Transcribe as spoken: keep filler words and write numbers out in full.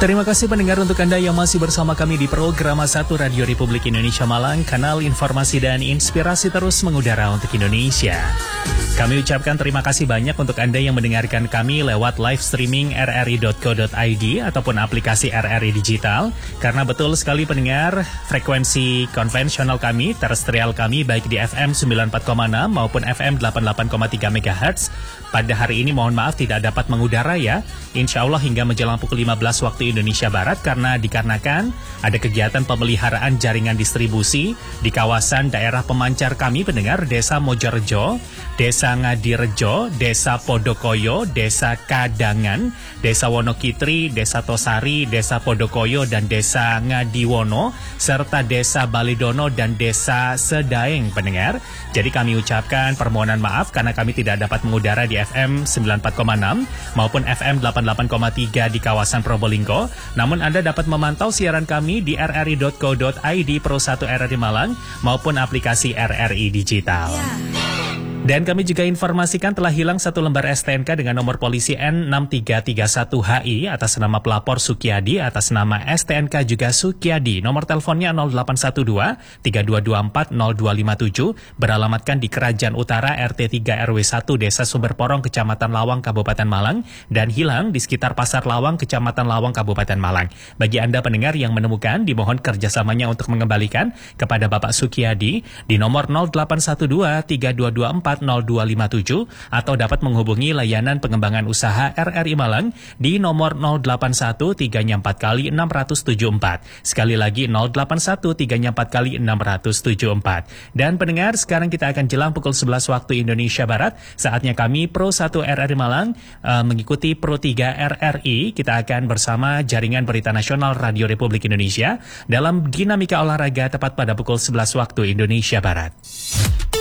Terima kasih pendengar untuk Anda yang masih bersama kami di program satu Radio Republik Indonesia Malang, kanal informasi dan inspirasi terus mengudara untuk Indonesia. Kami ucapkan terima kasih banyak untuk Anda yang mendengarkan kami lewat live streaming r r i dot co dot i d ataupun aplikasi R R I Digital. Karena betul sekali pendengar, frekuensi konvensional kami, terestrial kami baik di F M sembilan puluh empat koma enam maupun F M delapan puluh delapan koma tiga megahertz. Pada hari ini mohon maaf tidak dapat mengudara ya. Insya Allah hingga menjelang pukul lima belas waktu Indonesia Barat karena dikarenakan ada kegiatan pemeliharaan jaringan distribusi di kawasan daerah pemancar kami pendengar, Desa Mojorejo, Desa Ngadirejo, Desa Podokoyo, Desa Kadangan, Desa Wonokitri, Desa Tosari, Desa Podokoyo, dan Desa Ngadiwono, serta Desa Balidono dan Desa Sedaeng pendengar. Jadi kami ucapkan permohonan maaf karena kami tidak dapat mengudara di F M sembilan puluh empat koma enam maupun F M delapan puluh delapan koma tiga di kawasan Probolinggo. Namun Anda dapat memantau siaran kami di r r i dot co dot i d Pro satu R R I Malang maupun aplikasi R R I Digital. Dan kami juga informasikan telah hilang satu lembar S T N K dengan nomor polisi N enam tiga tiga satu H I atas nama pelapor Sukiadi, atas nama S T N K juga Sukiadi. Nomor teleponnya nol delapan satu dua tiga dua dua empat nol dua lima tujuh, beralamatkan di Kerajaan Utara R T tiga R W satu Desa Sumberporong, Kecamatan Lawang, Kabupaten Malang, dan hilang di sekitar Pasar Lawang, Kecamatan Lawang, Kabupaten Malang. Bagi Anda pendengar yang menemukan, dimohon kerjasamanya untuk mengembalikan kepada Bapak Sukiadi di nomor nol delapan satu dua tiga dua dua empat nol dua lima tujuh atau dapat menghubungi layanan pengembangan usaha R R I Malang di nomor nol delapan satu tiga empat kali enam tujuh empat. Sekali lagi nol delapan satu tiga empat kali enam tujuh empat. Dan pendengar, sekarang kita akan jelang pukul sebelas waktu Indonesia Barat. Saatnya kami Pro satu R R I Malang uh, mengikuti Pro tiga R R I. Kita akan bersama Jaringan Berita Nasional Radio Republik Indonesia dalam dinamika olahraga tepat pada pukul sebelas waktu Indonesia Barat.